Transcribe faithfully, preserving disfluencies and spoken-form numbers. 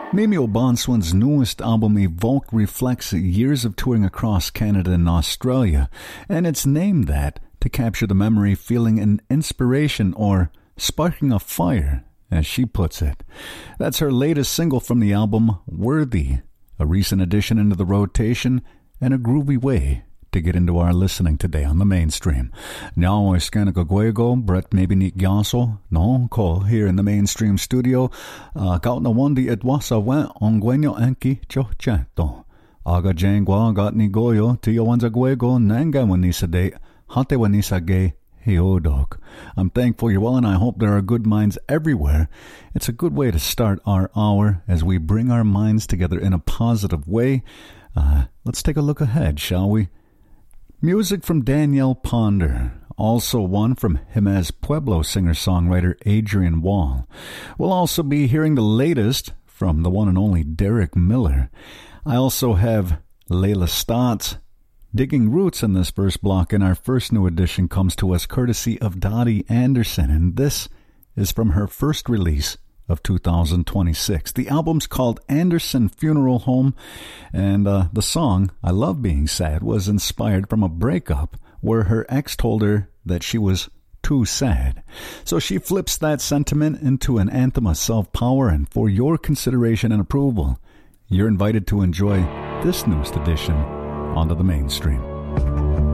Mimi O'Bonswan's newest album, Evoke, reflects years of touring across Canada and Australia, and it's named that to capture the memory, feeling, and inspiration, or sparking a fire, as she puts it. That's her latest single from the album, Worthy, a recent addition into the rotation, and a groovy way to get into our listening today on the mainstream. Now is Skanakaguego, Brett Mabinik Yaso, no, ko here in the mainstream studio. Kaut na wandi etwasa wen ongwenyo enki chochato. Aga jangwa got ni goyo, tiyo wanza guego, nanga wanisa de, hate wanisa ge, heodok. I'm thankful you're well, and I hope there are good minds everywhere. It's a good way to start our hour as we bring our minds together in a positive way. Uh, let's take a look ahead, shall we? Music from Danielle Ponder, also one from Jemez Pueblo singer-songwriter Adrian Wall. We'll also be hearing the latest from the one and only Derek Miller. I also have Layla Stotts digging roots in this first block, and our first new edition comes to us courtesy of Dottie Anderson, and this is from her first release of two thousand twenty-six. The album's called Anderson Funeral Home, and uh, the song, I Love Being Sad, was inspired from a breakup where her ex told her that she was too sad. So she flips that sentiment into an anthem of self-power, and for your consideration and approval, you're invited to enjoy this newest edition onto the mainstream.